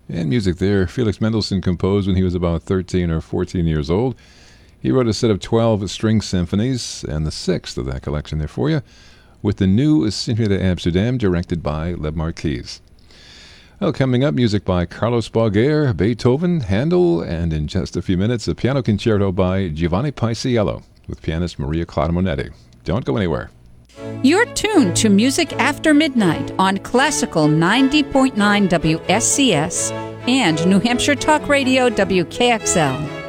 And music there, Felix Mendelssohn composed when he was about 13 or 14 years old. He wrote a set of 12 string symphonies, and the sixth of that collection there for you, with the new Symphony de Amsterdam, directed by Leb Marquise. Well, coming up, music by Carlos Bauguer, Beethoven, Handel, and in just a few minutes, a piano concerto by Giovanni Paisiello with pianist Maria Clara Monetti. Don't go anywhere. You're tuned to Music After Midnight on Classical 90.9 WSCS and New Hampshire Talk Radio WKXL.